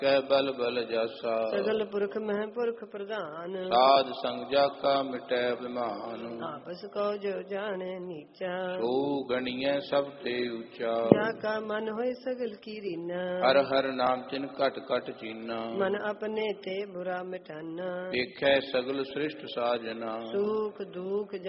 कह बल बल जासा सगल पुरख मह पुरख प्रधान साध संग जाका मिटै अभिमान आपस को जो जाने नीचा सो गणिय सब ते ऊंचा जाका मन होय सगल की रीना हर हर नाम तिन कट कट चीना मन अपने ते बुरा मिटाना देखै सगल सृष्ट साजना सुख दुख